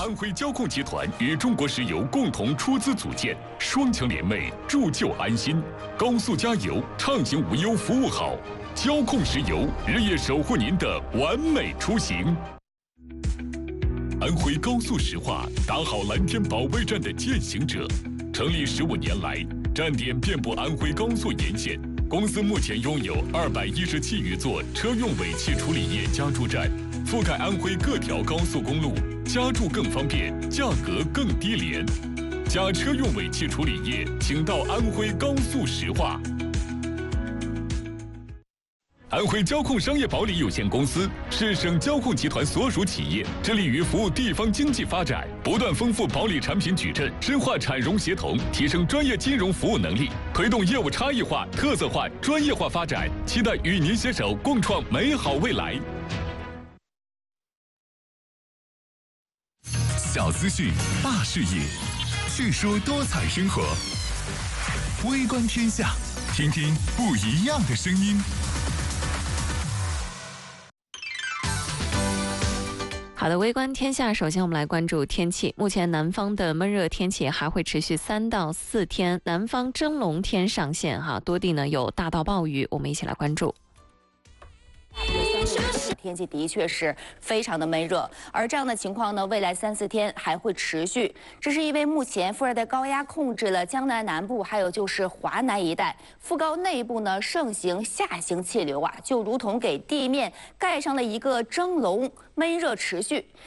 安徽交控集团与中国石油共同出资组建，双强联袂，铸就安心。高速加油，畅行无忧，服务好。交控石油日夜守护您的完美出行。安徽高速石化打好蓝天保卫战的践行者，成立15年来，站点遍布安徽高速沿线。公司目前拥有217余座车用尾气处理液加注站，覆盖安徽各条高速公路，加注更方便，价格更低廉。加车用尾气处理液，请到安徽高速石化。安徽交控商业保理有限公司是省交控集团所属企业，致力于服务地方经济发展，不断丰富保理产品矩阵，深化产融协同，提升专业金融服务能力，推动业务差异化、特色化、专业化发展。期待与您携手共创美好未来。 小资讯，大视野，叙说多彩生活。微观天下，听听不一样的声音。 好的，微观天下，首先我们来关注天气。目前南方的闷热天气还会持续3到4天，南方蒸笼天上线多地呢有大到暴雨，我们一起来关注。 天气的确是非常的闷热，而这样的情况呢，未来3、4天还会持续。这是因为目前副热带高压控制了江南南部，还有就是华南一带，副高内部呢盛行下行气流就如同给地面盖上了一个蒸笼，闷热持续。